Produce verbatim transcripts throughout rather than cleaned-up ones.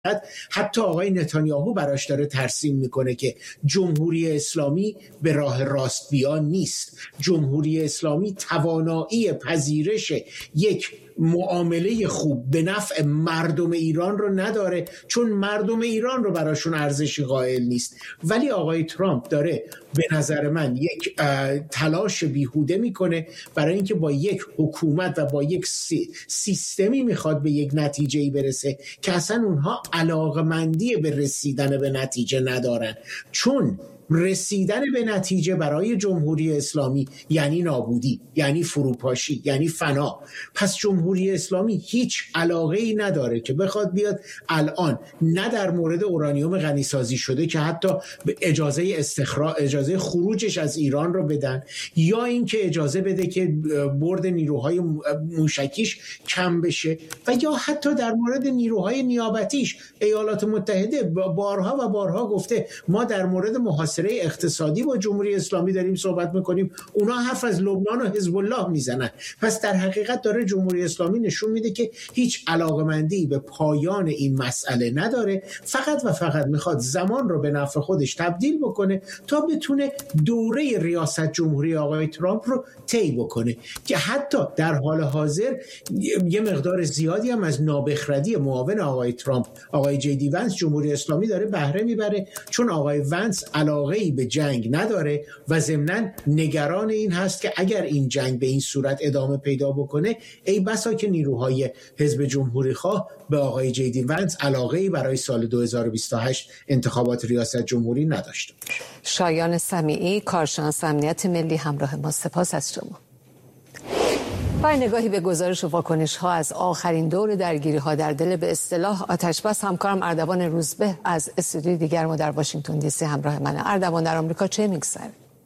حتی آقای نتانیاهو براش داره ترسیم میکنه که جمهوری اسلامی به راه راست بیا نیست. جمهوری اسلامی توانایی پذیرش یک معامله خوب به نفع مردم ایران رو نداره، چون مردم ایران رو براشون ارزشی قائل نیست. ولی آقای ترامپ داره به نظر من یک تلاش بیهوده میکنه برای اینکه با یک حکومت و با یک سی سیستمی میخواد به یک نتیجه‌ای برسه که اصلا اونها علاقمندی به رسیدن به نتیجه ندارن، چون رسیدن به نتیجه برای جمهوری اسلامی یعنی نابودی، یعنی فروپاشی، یعنی فنا. پس جمهوری اسلامی هیچ علاقه ای نداره که بخواد بیاد الان نه در مورد اورانیوم غنی سازی شده که حتی اجازه استخراج اجازه خروجش از ایران رو بدن، یا اینکه اجازه بده که برد نیروهای موشکیش کم بشه، و یا حتی در مورد نیروهای نیابتیش. ایالات متحده بارها و بارها گفته ما در مورد محاصره اقتصادی با جمهوری اسلامی داریم صحبت میکنیم، اونا حرف از لبنان و حزب الله میزنن. پس در حقیقت داره جمهوری اسلامی نشون میده که هیچ علاقمندی به پایان این مسئله نداره، فقط و فقط میخواد زمان رو به نفع خودش تبدیل بکنه تا بتونه دوره ریاست جمهوری آقای ترامپ رو طی بکنه، که حتی در حال حاضر یه مقدار زیادی هم از نابخردی معاون آقای ترامپ، آقای جی دی ونس، جمهوری اسلامی داره بهره میبره، چون آقای ونس علاقه ای به جنگ نداره و ضمناً نگران این هست که اگر این جنگ به این صورت ادامه پیدا بکنه، ای بسا که نیروهای حزب جمهوری خواه به آقای جی دی ونس علاقه ای برای سال دو هزار و بیست و هشت انتخابات ریاست جمهوری نداشته باشه. شایان سمیعی، کارشناس امنیت ملی، همراه ما. سپاس از شما. با نگاهی به گزارش و واکنش ها از آخرین دور درگیری ها در دل به اصطلاح آتش بس، همکارم اردوان روزبه از استودیوی دیگر ما در واشنگتن دی سی همراه منه. اردوان، در آمریکا چه میگذره؟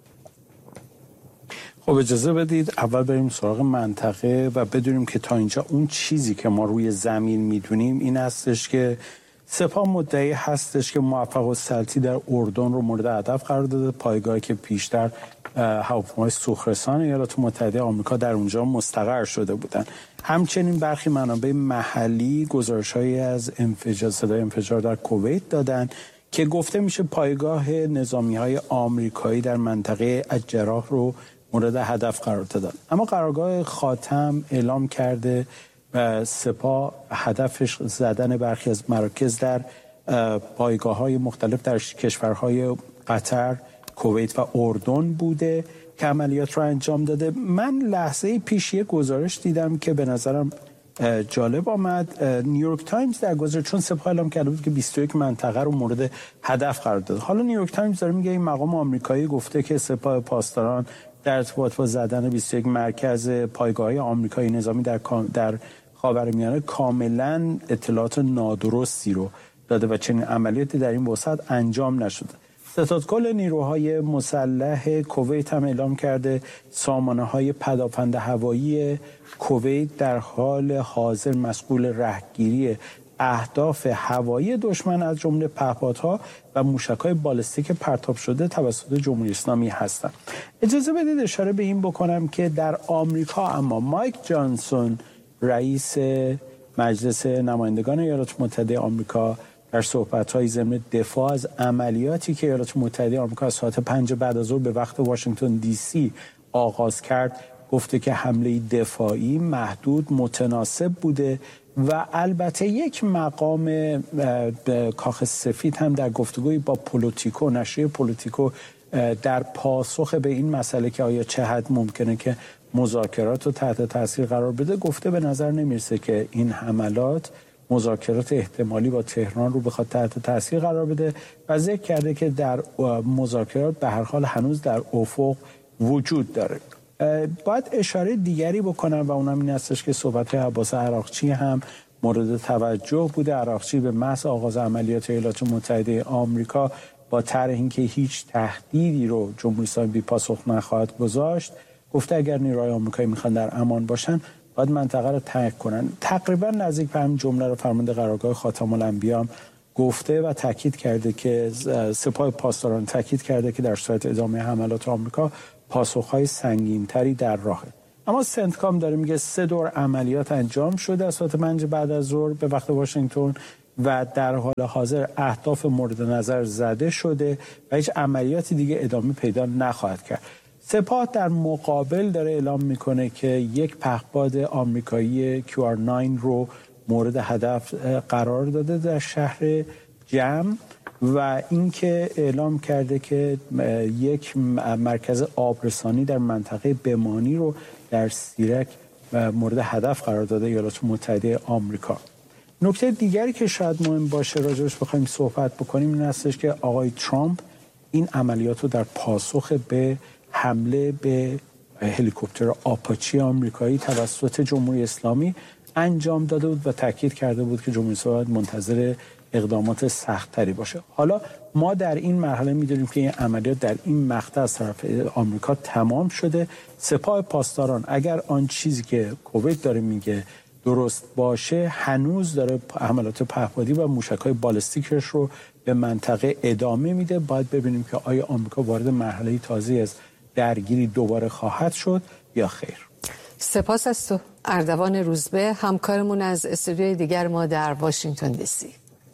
خب اجازه بدید اول بریم سراغ منطقه و بدونیم که تا اینجا اون چیزی که ما روی زمین میدونیم این هستش که سپاه مدعی هستش که موفق السلطی در اردن رو مورد هدف قرار داده، پایگاهی که پیشتر هواپیمای سوخرسان ایالات متحده آمریکا در اونجا مستقر شده بودند. همچنین برخی منابع محلی گزارش‌هایی از انفجار صدای انفجار در کویت دادن که گفته میشه پایگاه نظامی‌های آمریکایی در منطقه الجراح رو مورد هدف قرار دادن. اما قرارگاه خاتم اعلام کرده و سپاه هدفش زدن برخی از مراکز در پایگاه‌های مختلف در کشورهای قطر، کویت و اردن بوده که عملیات رو انجام داده. من لحظه پیش یک گزارش دیدم که به نظرم جالب آمد. نیویورک تایمز در گزارش، چون سپاه اعلام کرده بود که بیست و یک منطقه رو مورد هدف قرار داده، حالا نیویورک تایمز داره میگه این مقام آمریکایی گفته که سپاه پاسداران در ارتباط با زدن بیست و یک مرکز پایگاه‌های آمریکایی نظامی در در خاورمیانه کاملا اطلاعات نادرستی رو داده و چنین عملیاتی در این وسط انجام نشده. ستادکل نیروهای مسلح کویت هم اعلام کرده سامانه‌های پدافند هوایی کویت در حال حاضر مسئول رهگیری اهداف هوایی دشمن از جمله پهپادها و موشک‌های بالستیک پرتاب شده توسط جمهوری اسلامی هستند. اجازه بدید اشاره به این بکنم که در آمریکا اما مایک جانسون، رئیس مجلس نمایندگان ایالات متحده آمریکا، در صحبت‌های ضمن دفاع از عملیاتی که ایالات متحده آمریکا از ساعت پنج بعد از ظهر به وقت واشنگتن دی سی آغاز کرد، گفته که حمله دفاعی محدود، متناسب بوده و البته یک مقام کاخ سفید هم در گفتگوی با پولیتیکو، نشریه پولیتیکو، در پاسخ به این مسئله که آیا چه حد ممکنه که مذاکرات رو تحت تاثیر قرار بده، گفته به نظر نمیرسه که این حملات مذاکرات احتمالی با تهران رو بخواد تحت تاثیر قرار بده و ذکر کرده که در مذاکرات به هر حال هنوز در افق وجود داره. باید اشاره دیگری بکنم و اونم این هستش که صحبت عباس عراقچی هم مورد توجه بوده. عراقچی به محض آغاز عملیات ایالات متحده آمریکا با طرح اینکه هیچ تهدیدی رو جمهوری اسلامی بی پاسخ نخواهد گذاشت، گفته اگر نیروهای آمریکایی میخوان در امان باشن باید منطقه رو ترک کنن. تقریبا نزدیک به همین جمله رو فرمانده قرارگاه خاتم الانبیا هم گفته و تاکید کرده که سپاه پاسداران تاکید کرده که در صورت ادامه حملات آمریکا پاسخ‌های سنگین‌تری در راهه. اما سنتکام داره میگه سه دور عملیات انجام شده از ساعت پنج بعد از ظهر به وقت واشنگتن و در حال حاضر اهداف مورد نظر زده شده و هیچ عملیاتی دیگه ادامه پیدا نخواهد کرد. سپاه در مقابل داره اعلام میکنه که یک پهپاد آمریکایی کیو آر نه رو مورد هدف قرار داده در شهر جم و اینکه اعلام کرده که یک مرکز آبرسانی در منطقه بمانی رو در سیرک مورد هدف قرار داده ایالات متحده آمریکا. نکته دیگری که شاید مهم باشه راجعش بخوایم صحبت بکنیم این هستش که آقای ترامپ این عملیات رو در پاسخ به حمله به هلیکوپتر آپاچی آمریکایی توسط جمهوری اسلامی انجام داده بود و تاکید کرده بود که جمهوری اسلامی منتظر اقدامات سخت‌تری باشه. حالا ما در این مرحله می‌دونیم که این عملیات در این مقطع از طرف آمریکا تمام شده. سپاه پاسداران اگر آن چیزی که کویت داره میگه درست باشه هنوز داره حملات پهپادی و موشک‌های بالستیکش رو به منطقه ادامه میده. باید ببینیم که آیا آمریکا وارد مرحله تازه‌ای از درگیری دوباره خواهد شد یا خیر. سپاس از تو اردوان روزبه، همکارمون از استودیوی دیگر ما در واشنگتن دی سی.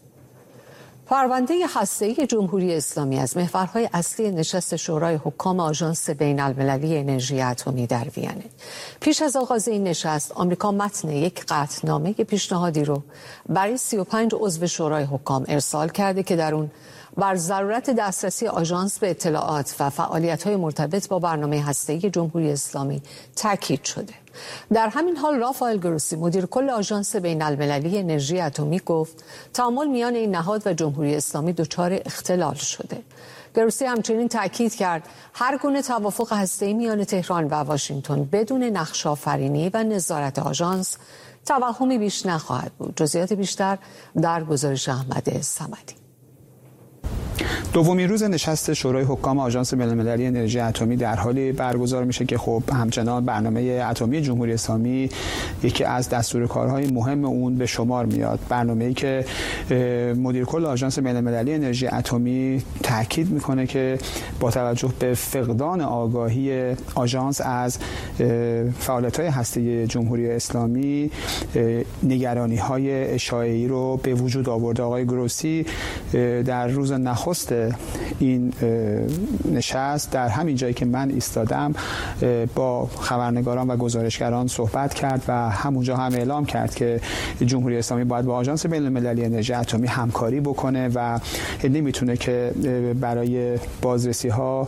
پرونده هسته‌ای جمهوری اسلامی از محورهای اصلی نشست شورای حکام آژانس بین‌المللی انرژی اتمی در وین. پیش از آغاز این نشست، آمریکا متن یک قطعنامه پیشنهادی رو برای سی و پنج عضو شورای حکام ارسال کرده که در اون بر ضرورت دسترسی آژانس به اطلاعات و فعالیت‌های مرتبط با برنامه هسته‌ای جمهوری اسلامی تاکید شده. در همین حال رافائل گروسی مدیر کل آژانس بین‌المللی انرژی اتمی گفت تعامل میان این نهاد و جمهوری اسلامی دچار اختلال شده. گروسی همچنین تاکید کرد هر گونه توافق هسته‌ای میان تهران و واشنگتن بدون نقش‌آفرینی و نظارت آژانس توهمی بیش نخواهد بود. جزئیات بیشتر در گزارش احمد صمدی. دومین روز نشست شورای حکام آژانس بین‌المللی انرژی اتمی در حالی برگزار میشه که خب همچنان برنامه اتمی جمهوری اسلامی یکی از دستورکارهای مهم اون به شمار میاد. برنامه‌ای که مدیر کل آژانس بین‌المللی انرژی اتمی تاکید میکنه که با توجه به فقدان آگاهی آژانس از فعالیت‌های هسته‌ای جمهوری اسلامی نگرانی‌های اشاعه‌ای رو به وجود آورده. آقای گروسی در روز نخست این نشست در همین جایی که من ایستادم با خبرنگاران و گزارشگران صحبت کرد و همونجا هم اعلام کرد که جمهوری اسلامی باید با آژانس بین‌المللی انرژی اتمی همکاری بکنه و نمیتونه که برای بازرسی ها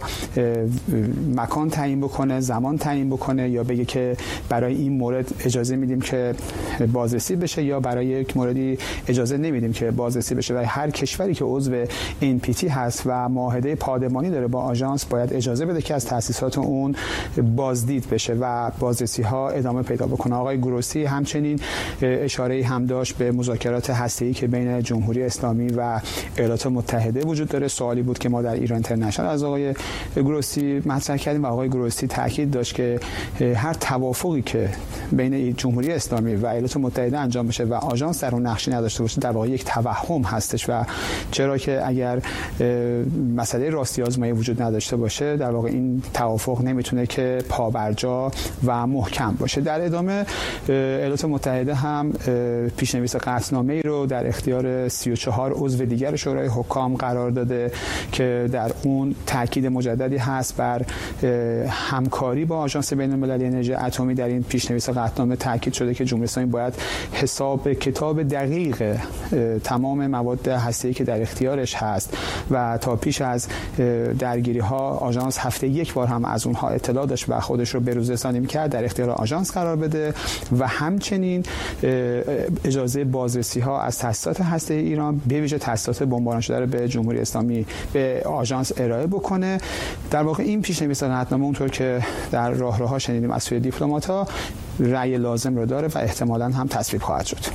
مکان تعیین بکنه، زمان تعیین بکنه یا بگه که برای این مورد اجازه میدیم که بازرسی بشه یا برای یک موردی اجازه نمیدیم که بازرسی بشه. و هر کشوری که عضو این پی تی هست و معاهده پادمانی داره با آژانس باید اجازه بده که از تأسیسات اون بازدید بشه و بازرسی ها ادامه پیدا بکنه. آقای گروسی همچنین اشاره هم داشت به مذاکرات هسته‌ای که بین جمهوری اسلامی و ایالات متحده وجود داره. سوالی بود که ما در ایران اینترنشنال از آقای گروسی مطرح کردیم و آقای گروسی تاکید داشت که هر توافقی که بین جمهوری اسلامی و ایالات متحده انجام بشه و آژانس در اون نقشی نداشته باشه در واقع یک توهم هستش و چرا که اگر مسئله راستی آزمایی وجود نداشته باشه در واقع این توافق نمیتونه که پابرجا و محکم باشه. در ادامه ایالات متحده هم پیشنویس قطعنامه‌ای رو در اختیار سی و چهار عضو دیگر شورای حکام قرار داده که در اون تاکید مجددی هست بر همکاری با آژانس بین‌المللی انرژی اتمی. در این پیشنویس قطعنامه تاکید شده که جمهوری اسلامی باید حساب کتاب دقیق تمام مواد هسته‌ای که در اختیارش هست و تا پیش از درگیری ها آژانس هفته یک بار هم از اونها اطلاع داشت و خودش رو بروزرسانی می‌کرد در اختیار آژانس قرار بده و همچنین اجازه بازرسی ها از تأسیسات هسته ایران به ویژه تأسیسات بمباران شده رو به جمهوری اسلامی به آژانس ارائه بکنه. در واقع این پیشنویس قطعنامه اونطور که در راهروها شنیدیم از سوی دیپلمات‌ها رأی لازم رو داره و احتمالاً هم تصویب خواهد شد.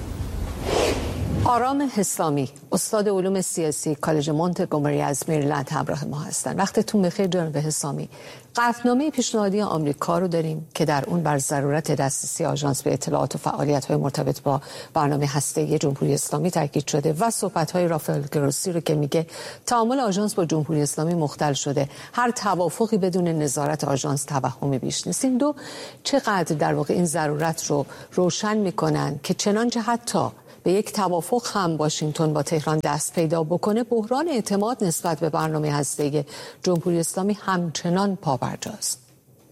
آرام حسامی استاد علوم سیاسی کالج مونتگومری از مریلند همراه ما هستند. وقتتون بخیر جناب حسامی. قطعنامه پیشنهادی آمریکا رو داریم که در اون بر ضرورت دسترسی آژانس به اطلاعات و فعالیت‌های مرتبط با برنامه هسته‌ای جمهوری اسلامی تاکید شده و صحبت‌های رافائل گروسی رو که میگه تعامل آژانس با جمهوری اسلامی مختل شده. هر توافقی بدون نظارت آژانس توهمی بیش نیست. این دو چقدر در واقع این ضرورت رو روشن می‌کنن که چنانچه حتی به یک توافق هم واشنگتن با تهران دست پیدا بکنه، بحران اعتماد نسبت به برنامه هسته‌ای جمهوری اسلامی همچنان پابرجاست.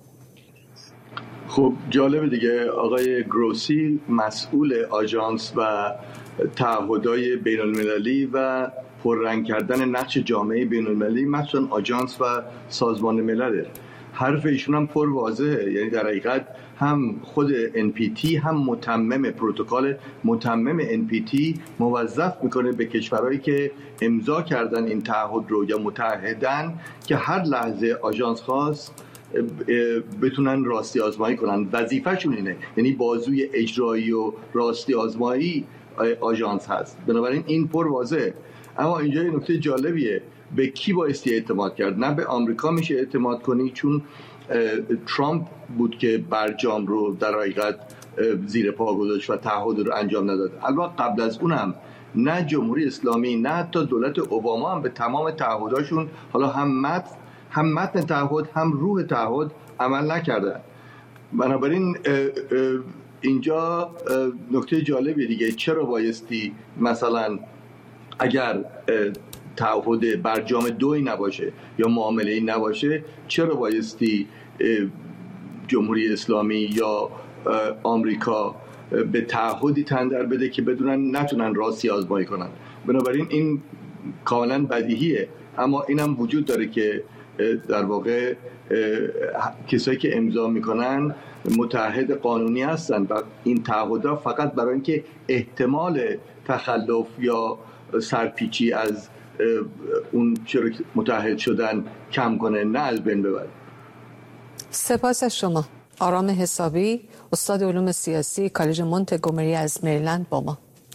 خب جالبه دیگه، آقای گروسی مسئول آژانس و تعهدات بین المللی و پررنگ کردن نقش جامعه بین المللی مثلا آژانس و سازمان ملل، حرف ایشون هم پر واضحه. یعنی در حقیقت هم خود ان پی تی هم متمم پروتکل متمم ان پی تی موظف میکنه به کشورهایی که امضا کردن این تعهد رو یا متعهدن که هر لحظه آژانس خاص بتونن راستی آزمایی کنن. وظیفه‌شون اینه، یعنی بازوی اجرایی و راستی آزمایی آژانس هست. بنابراین این پر واضحه. اما اینجا یه نکته جالبیه، به کی بایستی اعتماد کرد؟ نه به آمریکا میشه اعتماد کنی چون ترامپ بود که برجام رو در حقیقت زیر پا گذاشت و تعهد رو انجام نداد. البته قبل از اونم نه جمهوری اسلامی نه حتی دولت اوباما هم به تمام تعهداشون، حالا هم متن هم متن تعهد هم روح تعهد عمل نکردن. بنابراین اینجا نکته جالبی دیگه، چرا بایستی مثلا اگر تعهد برجام دوی نباشه یا معامله‌ای نباشه، چرا بایستی جمهوری اسلامی یا آمریکا به تعهدی تندر بده که بدونن نتونن راستی آزمایی کنن؟ بنابراین این کاملا بدیهیه. اما اینم وجود داره که در واقع کسایی که امضا میکنن متعهد قانونی هستن و این تعهدها فقط برای اینکه احتمال تخلف یا سرپیچی از اون چرا متعهد شدن کم کنه، نه از بین ببره. سپاس از شما. آرام حسابی، استاد علوم سیاسی کالج مونتگومری از مریلند با ما.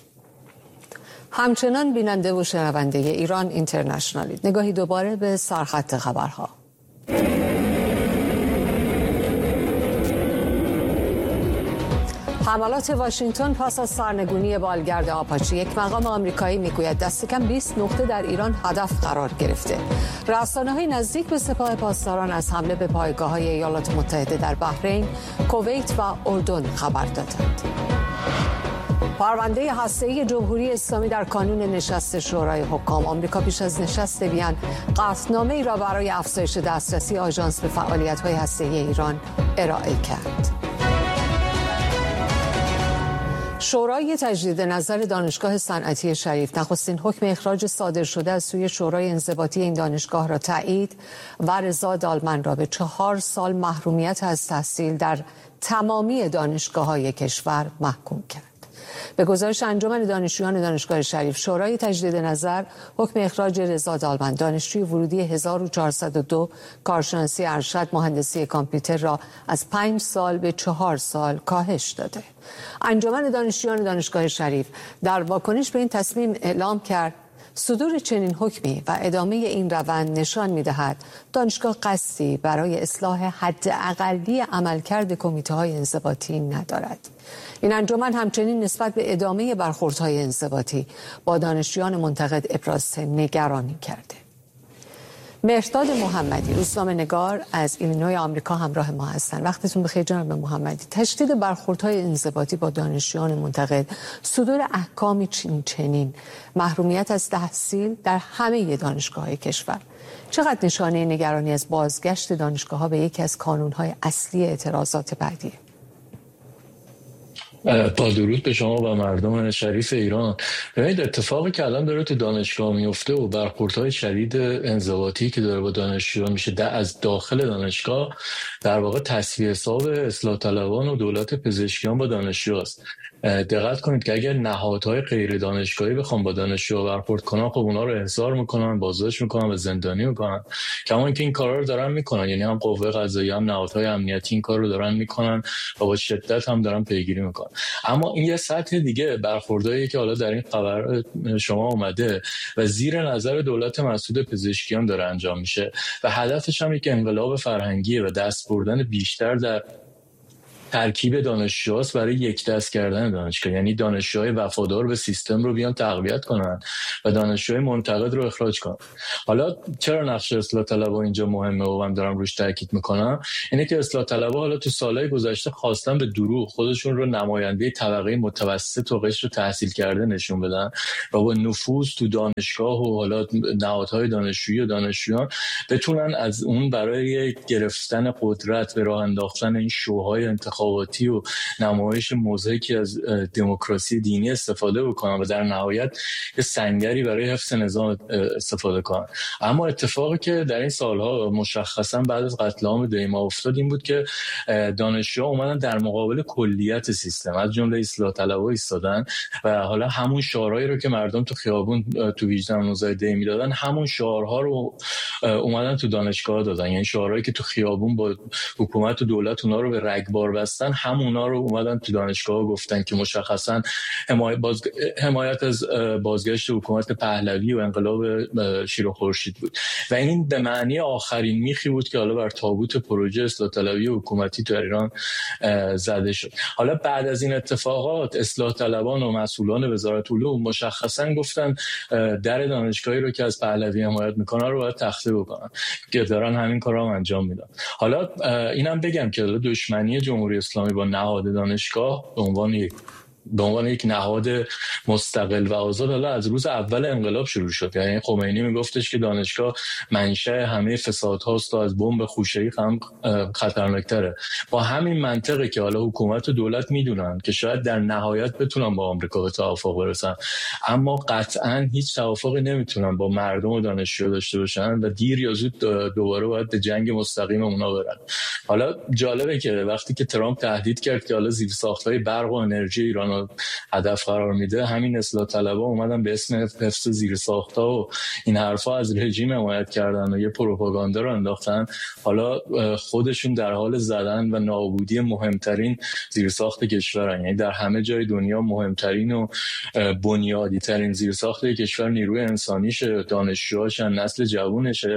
همچنان بیننده و شنونده ایران اینترنشنالی، نگاهی دوباره به سرخط خبرها. حملات واشنگتن پس از سرنگونی بالگرد آپاچی، یک مقام آمریکایی میگوید دست کم بیست نقطه در ایران هدف قرار گرفته. رسانه‌های نزدیک به سپاه پاسداران از حمله به پایگاه‌های ایالات متحده در بحرین، کویت و اردن خبر دادند. پرونده هسته‌ای جمهوری اسلامی در کانون نشست شورای حکام. آمریکا پیش از نشست وین قطعنامه‌ای را برای افزایش دسترسی آژانس به فعالیت‌های هسته‌ای ایران ارائه کرد. شورای تجدید نظر دانشگاه صنعتی شریف نخستین حکم اخراج صادر شده از سوی شورای انضباطی این دانشگاه را تایید و رضا دالمن را به چهار سال محرومیت از تحصیل در تمامی دانشگاه‌های کشور محکوم کرد. به گزارش انجمن دانشجویان دانشگاه شریف، شورای تجدید نظر حکم اخراج رضا دالمن، دانشجوی ورودی هزار و چهارصد و دو کارشناسی ارشد مهندسی کامپیوتر را از پنج سال به چهار سال کاهش داده. انجمن دانشجویان دانشگاه شریف در واکنش به این تصمیم اعلام کرد صدور چنین حکمی و ادامه این روند نشان می‌دهد دانشگاه قصدی برای اصلاح حداقلی عملکرد کمیته‌های انضباطی ندارد. این انجمن همچنین نسبت به ادامه برخوردهای انضباطی با دانشجویان منتقد ابراز نگرانی کرده. مهرداد محمدی، روزنامه‌نگار از ایلینوی آمریکا همراه ما هستند. وقتتون بخیر جناب محمدی. تشدید برخوردهای انضباطی با دانشجویان منتقد، صدور احکامی چنین، محرومیت از تحصیل در همه دانشگاه‌های کشور، چقدر نشانه نگرانی از بازگشت دانشگاه‌ها به یکی از کانون‌های اصلی اعتراضات بعدیه؟ با درود به شما و مردم شریف ایران. ببینید اتفاقی که الان داره تو دانشگاه میفته و برخوردهای شدید انضباطی که داره با دانشجویان میشه از داخل دانشگاه، در واقع تصفیه حساب اصلاح طلبان و دولت پزشکیان با دانشجو است. دقت کنید که اگر نهادهای غیر دانشگاهی بخوام با دانشجو برخورد کنن، خب اونا رو احضار میکنن، بازداشت میکنن و زندانی میکنن. کما اینکه این کارا رو دارن میکنن، یعنی هم قوه قضاییه هم نهادهای امنیتی این کار رو دارن میکنن و با شدت هم دارن پیگیری میکنن. اما این یه سطح دیگه برخوردایی که حالا در این خبر شما اومده و زیر نظر دولت مسعود پزشکیان داره انجام میشه و هدفش هم یک انقلاب فرهنگیه و دست بردن بیشتر در ترکیب دانشجوهاست برای یک دست کردن دانشگاه، یعنی دانشجوهای وفادار به سیستم رو بیان تقویت کنن و دانشجوهای منتقد رو اخراج کنن. حالا چرا نقش اصلاح طلبها اینجا مهمه و من دارم روش تاکید میکنم؟ اینه که اصلاح طلبها حالا تو سالهای گذشته خواستن به دروغ خودشون رو نماینده طبقه متوسط و قشر تحصیل کرده نشون بدن و با نفوذ تو دانشگاه و حالا نهادهای دانشجویی و دانشجویان بتونن از اون برای گرفتن قدرت به راه انداختن این شوهای انتخاباتی و نمایش مضحکی از دموکراسی دینی استفاده بکنن و در نهایت یه سنگری برای حفظ نظام استفاده کنن. اما اتفاقی که در این سالها مشخصا بعد از قتل عام دیما افتاد این بود که دانشجوها اومدن در مقابل کلیت سیستم از جمله اصلاح طلبها ایستادن و حالا همون شعارهایی رو که مردم تو خیابون تو وجدان و نوزای دی میدادن همون شعارها رو اومدن تو دانشگاه دادن، یعنی شعارهایی که تو خیابون با حکومت و دولت اونا رو به رگبار بستن همونا رو اومدن تو دانشگاه گفتن که مشخصا حمایت, باز... حمایت از بازگشت حکومت پهلوی و انقلاب شیر و خورشید بود و این به معنی آخرین میخی بود که حالا بر تابوت پروژه اصلاح طلبی حکومتی تو ایران زده شد. حالا بعد از این اتفاقات اصلاح طلبان و مسئولان وزارت علوم مشخصا گفتن در دانشگاهی رو که از پهلوی حمایت میکنن رو باید تخته بکنن که دارن همین کارا هم انجام میدن. حالا اینم بگم که دشمنی جمهوری اسلامی با نهاد دانشگاه به عنوان یک به عنوان یک نهاد مستقل و آزاد حالا از روز اول انقلاب شروع شد. یعنی خمینی میگفتش که دانشگاه منشأ همه فسادهاست و از بمب خوشه‌ای هم خطرناکتره. با همین منطقه که حالا حکومت و دولت میدونن که شاید در نهایت بتونن با آمریکا به توافق برسن، اما قطعاً هیچ توافقی نمیتونن با مردم و دانشجو داشته باشن و دیر یا زود دوباره باید به جنگ مستقیم اونا برن. حالا جالبه که وقتی که ترامپ تهدید کرد که حالا زیرساخت‌های برق و انرژی ایران هدف قرار میده، همین اصلاح طلبها اومدن به اسم حفظ زیرساخت‌ها و این حرفا از رژیم حمایت کردن و یه پروپاگاندا رو انداختن. حالا خودشون در حال زدن و نابودی مهمترین زیرساخت کشورن، یعنی در همه جای دنیا مهمترین و بنیادی ترین زیرساخت کشور نیروی انسانیشه، دانشجوهاشن، نسل جوونشه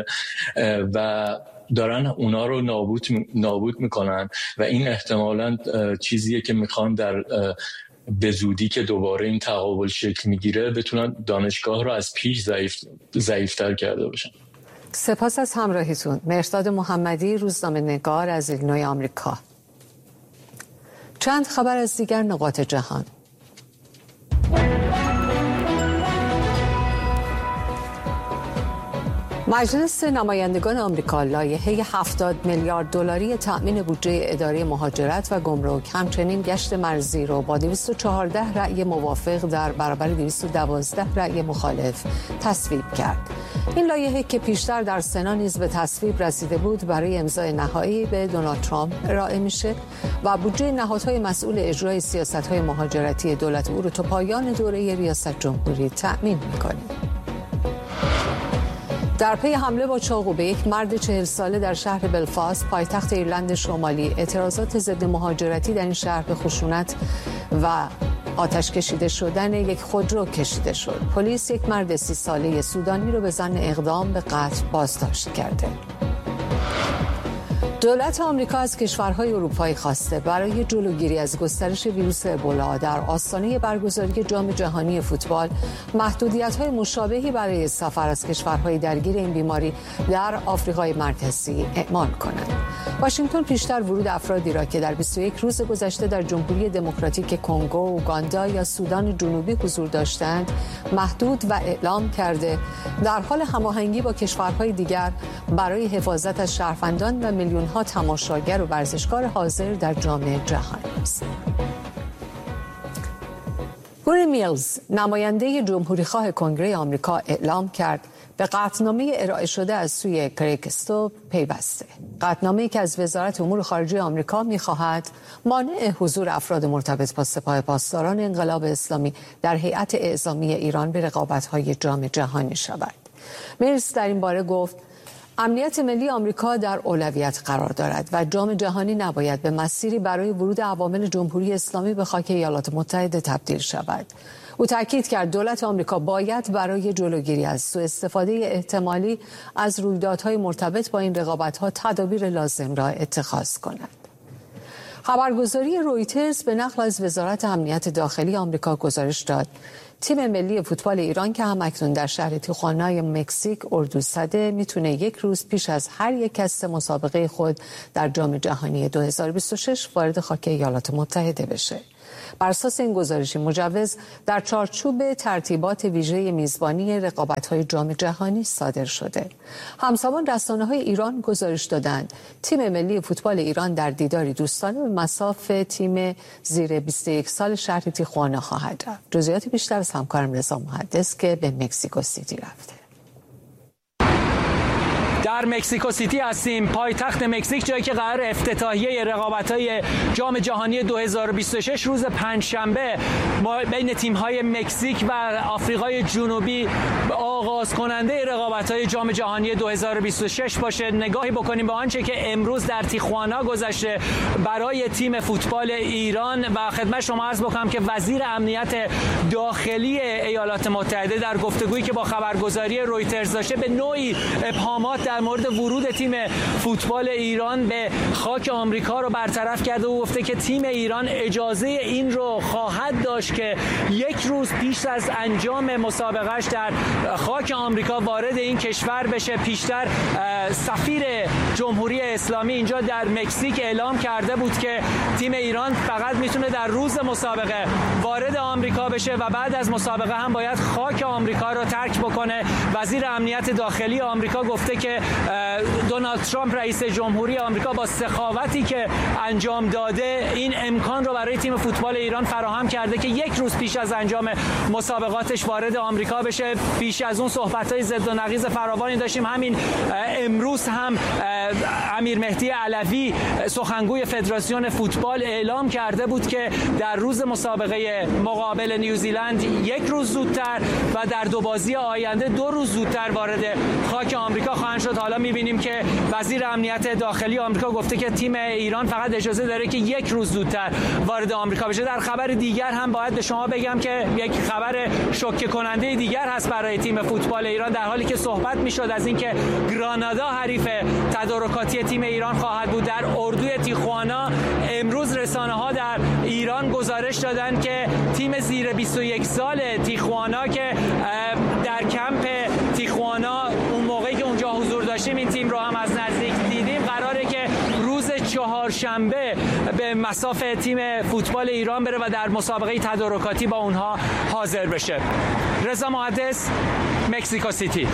و دارن اونا رو نابود نابود میکنن و این احتمالاً چیزیه که میخوان در به زودی که دوباره این تقابل شکل میگیره بتونن دانشگاه رو از پیش ضعیف ضعیفتر کرده باشن. سپاس از همراهیتون. مهرداد محمدی، روزنامه نگار از ایلینوی آمریکا. چند خبر از دیگر نقاط جهان. مجلس نمایندگان آمریکا لایحه هفتاد میلیارد دلاری تأمین بودجه اداره مهاجرت و گمرک همچنین گشت مرزی را با دویست و چهارده رأی موافق در برابر دویست و دوازده رأی مخالف تصویب کرد. این لایحه که پیشتر در سنا نیز به تصویب رسیده بود برای امضای نهایی به دونالد ترامپ ارائه میشه و بودجه نهادهای مسئول اجرای سیاست‌های مهاجرتی دولت او را تا پایان دوره ریاست جمهوری تأمین می‌کنه. در پی حمله با چاقو به یک مرد چهل ساله در شهر بلفاست پایتخت ایرلند شمالی، اعتراضات ضد مهاجرتی در این شهر به خشونت و آتش کشیده شدن یک خودرو کشیده شد. پلیس یک مرد سی ساله سودانی رو به ظن اقدام به قتل بازداشت کرده. دولت آمریکا از کشورهای اروپایی خواسته برای جلوگیری از گسترش ویروس ابولا در آستانه برگزاری جام جهانی فوتبال محدودیت‌های مشابهی برای سفر از کشورهای درگیر این بیماری در آفریقای مرکزی اعمال کنند. واشنگتن پیشتر ورود افرادی را که در بیست و یک روز گذشته در جمهوری دموکراتیک کنگو، اوگاندا یا سودان جنوبی حضور داشتند محدود و اعلام کرده در حال هماهنگی با کشورهای دیگر برای حفاظت از شهروندان و میلیون ها تماشاگر و ورزشکار حاضر در جام جهانی است. گوری میلز، نماینده جمهوریخواه کنگره آمریکا، اعلام کرد به قطعنامه ارائه شده از سوی کریگ استو پیوسته. قطعنامه‌ای که از وزارت امور خارجه آمریکا می‌خواهد مانع حضور افراد مرتبط با سپاه پاسداران انقلاب اسلامی در هیئت اعزامی ایران به رقابت‌های جام جهانی شود. میلز در این باره گفت امنیت ملی آمریکا در اولویت قرار دارد و جام جهانی نباید به مسیری برای ورود عوامل جمهوری اسلامی به خاک ایالات متحده تبدیل شود. او تاکید کرد دولت آمریکا باید برای جلوگیری از سوء استفاده احتمالی از رویدادهای مرتبط با این رقابت‌ها تدابیر لازم را اتخاذ کند. خبرگزاری رویترز به نقل از وزارت امنیت داخلی آمریکا گزارش داد تیم ملی فوتبال ایران که هم اکنون در شهر تیخوانا مکزیک اردو زده میتونه یک روز پیش از هر یک از مسابقه خود در جام جهانی دو هزار و بیست و شش وارد خاک ایالات متحده بشه. بر اساس این گزارش مجوز در چارچوب ترتیبات ویژه میزبانی رقابت‌های جام جهانی صادر شده. همزمان رسانه‌های ایران گزارش دادند تیم ملی فوتبال ایران در دیداری دوستانه به مصاف تیم زیر بیست و یک سال شهر تیخوانا خواهد رفت. جزئیات بیشتر از همکارم رضا محدث که به مکزیکو سیتی رفته. در مکزیکو سیتی هستیم، پایتخت مکزیک، جایی که قرار افتتاحیه رقابت‌های جام جهانی دو هزار و بیست و شش روز پنجشنبه بین تیم‌های مکزیک و آفریقای جنوبی آغاز کننده رقابت‌های جام جهانی دو هزار و بیست و شش باشه. نگاهی بکنیم به آنچه که امروز در تیخوانا گذشته برای تیم فوتبال ایران و خدمت شما عرض بکنم که وزیر امنیت داخلی ایالات متحده در گفتگویی که با خبرگزاری رویترز داشته به نوعی ابهامات در مورد ورود تیم فوتبال ایران به خاک آمریکا رو برطرف کرده و گفته که تیم ایران اجازه این رو خواهد داشت که یک روز پیش از انجام مسابقهش در خاک آمریکا وارد این کشور بشه. پیشتر سفیر جمهوری اسلامی اینجا در مکزیک اعلام کرده بود که تیم ایران فقط میتونه در روز مسابقه وارد آمریکا بشه و بعد از مسابقه هم باید خاک آمریکا رو ترک بکنه. وزیر امنیت داخلی آمریکا گفته که دونالد ترامپ رئیس جمهوری آمریکا با سخاوتی که انجام داده این امکان رو برای تیم فوتبال ایران فراهم کرده که یک روز پیش از انجام مسابقاتش وارد آمریکا بشه. پیش از اون صحبت‌های ضد و نقیض فراوانی داشتیم. همین امروز هم امیر مهدی علوی سخنگوی فدراسیون فوتبال اعلام کرده بود که در روز مسابقه مقابل نیوزیلند یک روز زودتر و در دو بازی آینده دو روز زودتر وارد خاک آمریکا خواهند شد. حالا می‌بینیم که وزیر امنیت داخلی آمریکا گفته که تیم ایران فقط اجازه داره که یک روز زودتر وارد آمریکا بشه. در خبر دیگر هم باید به شما بگم که یک خبر شوکه کننده دیگر هست برای تیم فوتبال ایران، در حالی که صحبت می‌شد از اینکه گرانادا حریف تدارکاتی تیم ایران خواهد بود در اردوی تیخوانا. امروز رسانه‌ها در ایران گزارش دادن که تیم زیر بیست و یک سال تیخوانا که در کمپ تیخوانا اون موقعی که اونجا حضور داشتیم این تیم رو هم از نزدیک دیدیم، قراره که روز چهارشنبه به مصاف تیم فوتبال ایران بره و در مسابقه تدارکاتی با اونها حاضر بشه. رضا محدث، مکزیکو سیتی.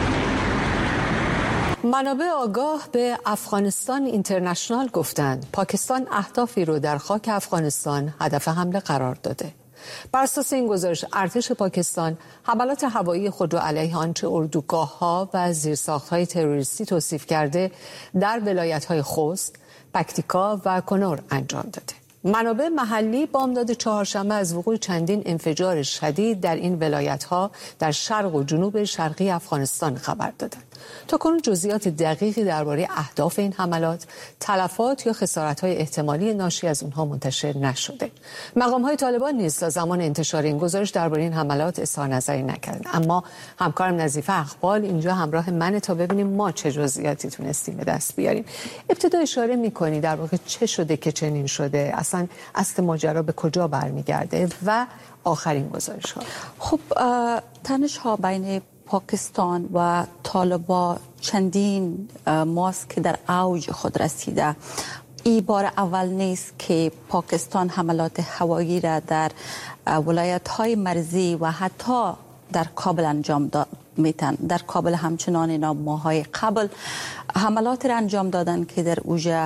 منابع آگاه به افغانستان اینترنشنال گفتند پاکستان اهدافی رو در خاک افغانستان هدف حمله قرار داده. بر اساس این گزارش ارتش پاکستان حملات هوایی خود را علیه آنچه اردوگاه‌ها و زیرساخت‌های تروریستی توصیف کرده در ولایت‌های خوست، پکتیکا و کنور انجام داده. منابع محلی بامداد چهارشنبه از وقوع چندین انفجار شدید در این ولایت‌ها در شرق و جنوب شرقی افغانستان خبر دادند. تاکنون جزئیات دقیقی درباره اهداف این حملات، تلفات یا خسارت‌های احتمالی ناشی از اونها منتشر نشده. مقام‌های طالبان نیز تا زمان انتشار این گزارش درباره این حملات اظهار نظری نکردند. اما همکارم نظیفه اقبال اینجا همراه منه تا ببینیم ما چه جزئیاتی تونستیم به دست بیاریم. ابتدا اشاره می‌کنی در واقع چه شده که چنین شده، اصلا اصل ماجرا به کجا برمیگرده و آخرین گزارش‌ها. خب تنش‌ها بین پاکستان و طالبان چندین ماست که در اوج خود رسیده. این بار اول نیست که پاکستان حملات هوایی را در ولایت‌های مرزی و حتی در کابل انجام داد میتن. در کابل همچنان اینا ماهای قبل حملات را انجام دادن که در اوج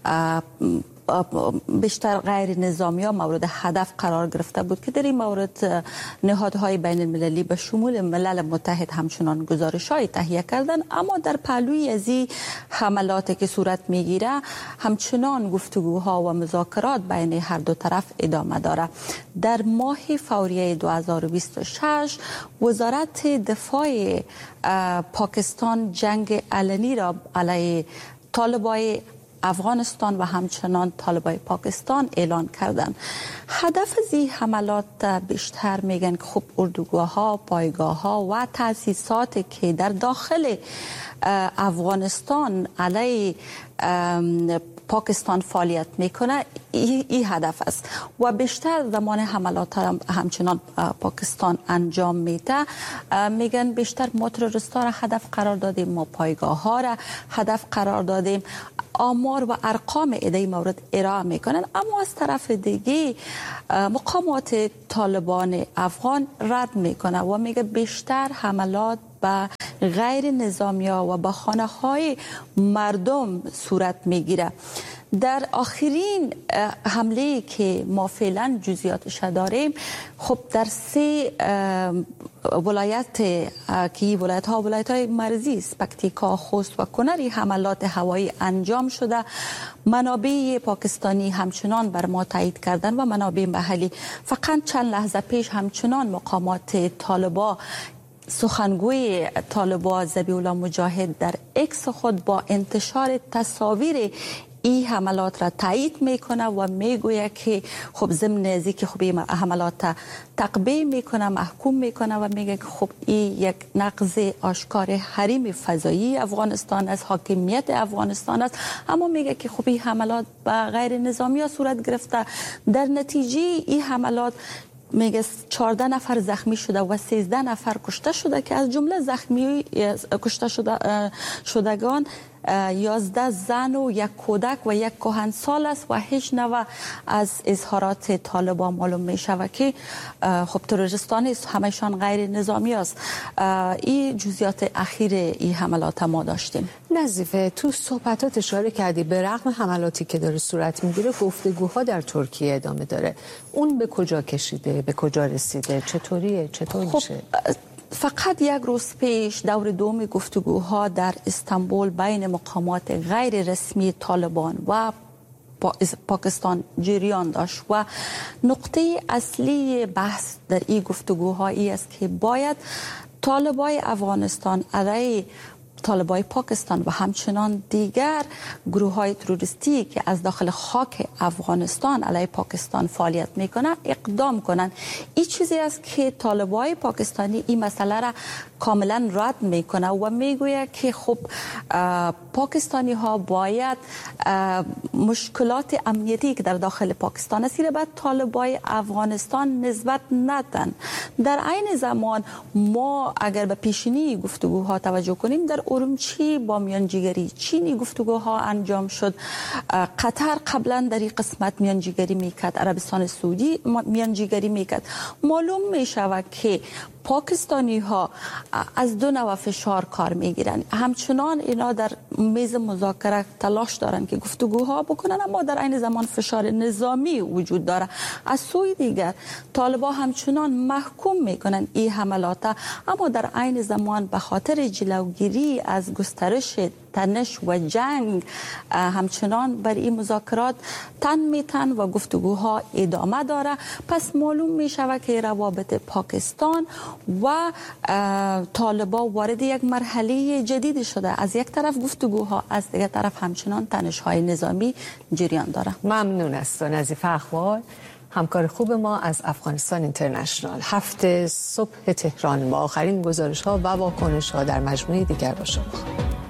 بیشتر غیر نظامی ها مورد هدف قرار گرفته بود که در این مورد نهادهای بین المللی به شمول ملل متحد همچنان گزارش های تهیه کردن. اما در پهلوی از این حملاتی که صورت میگیره همچنان گفتگوها و مذاکرات بین هر دو طرف ادامه داره. در ماه فوریه دو هزار و بیست و شش وزارت دفاع پاکستان جنگ علنی را علیه طالبای افغانستان و همچنان طالبای پاکستان اعلان کردن. هدف از این حملات بیشتر میگن که خب اردوگاه ها، پایگاه ها و تاسیساتی که در داخل افغانستان علیه پاکستان فعالیت میکنه این ای هدف است و بیشتر زمان حملات همچنان پاکستان انجام میده. میگن بیشتر ما تروریستا را هدف قرار دادیم، ما پایگاه ها را هدف قرار دادیم. آمار و ارقام ایده مورد ارائه میکنن، اما از طرف دیگه مقامات طالبان افغان رد میکنه و میگه بیشتر حملات به غیر نظامی‌ها و به خانه‌های مردم صورت میگیره. در آخرین حمله که ما فعلا جزئیاتش داریم، خب در سه ولایت که ولایت ها ولایت های مرزی است، پکتیکا، خوست و کنر، حملات هوایی انجام شده. منابع پاکستانی همچنان بر ما تایید کردن و منابع محلی. فقط چند لحظه پیش همچنان مقامات طالبان، سخنگوی طالبان ذبیح الله مجاهد در اکس خود با انتشار تصاویر این حملات را تایید میکنه و میگوید که خب ضمن از اینکه خب این حملات تقبیح میکنه، محکوم میکنه و میگه که خب این یک نقض آشکار حریم فضایی افغانستان است، حاکمیت افغانستان است. اما میگه که خب این حملات به غیر نظامی ها صورت گرفته. در نتیجه این حملات میگه چهارده نفر زخمی شده و سیزده نفر کشته شده که از جمله زخمی کشته شده شدگان یازده زن و یک کودک و یک کهنسال است و هیچ نوع از اظهارات طالبان معلوم می شود که خب تروریستان است، همشان غیر نظامی است. این جزئیات اخیر این حملات ما داشتیم. نظیفه، تو صحبتات اشاره کردی به رغم حملاتی که داره صورت میگیره گفتگوها در ترکیه ادامه داره. اون به کجا کشیده؟ به کجا رسیده؟ چطوریه؟ چطور خب میشه؟ فقط یک روز پیش دور دوم گفتگوها در استانبول بین مقامات غیر رسمی طالبان و پاکستان جریان داشت و نقطه اصلی بحث در این گفتگوها ای است که باید طالبای افغانستان علیه طالبای پاکستان و همچنان دیگر گروه های تروریستی که از داخل خاک افغانستان علیه پاکستان فعالیت میکنن اقدام کنن. این چیزی است که طالبای پاکستانی این مسئله را کاملا رد میکنه و میگوید که خب پاکستانی ها باید مشکلات امنیتی که در داخل پاکستان است را به طالبای افغانستان نسبت ندن. در عین زمان ما اگر به پیشینی گفتگوها توجه کنیم، در ارومچی با میانجیگری چینی گفتگوها انجام شد. قطر قبلا در این قسمت میانجیگری میکرد، عربستان سعودی میانجیگری میکرد. معلوم میشود که پاکستانی ها از دو نوع فشار کار میگیرن. همچنان اینا در میز مذاکره تلاش دارن که گفتگوها بکنن، اما در عین زمان فشار نظامی وجود داره. از سوی دیگر طالبان همچنان محکوم میکنن این حملات، اما در عین زمان به خاطر جلوگیری از گسترش تنش و جنگ همچنان بر این مذاکرات تن میتن و گفتگوها ادامه داره. پس معلوم میشود که روابط پاکستان و طالبان وارد یک مرحله جدید شده. از یک طرف گفتگوها، از دیگر طرف همچنان تنش‌های نظامی جریان داره. ممنون است نظیفه اخبار، همکار خوب ما از افغانستان اینترنشنال. هفته صبح تهران با آخرین گزارش‌ها و واکنش‌ها در مجموعه دیگر با شما.